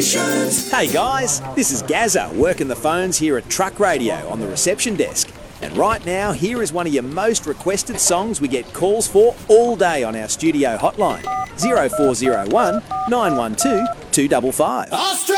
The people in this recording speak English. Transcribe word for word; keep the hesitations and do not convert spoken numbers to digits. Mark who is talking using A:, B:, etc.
A: Insurance.
B: Hey guys, this is Gazza working the phones here at Truck Radio on the reception desk. And right now, here is one of your most requested songs we get calls for all day on our studio hotline. zero four zero one, nine one two, two five five.
A: Australia.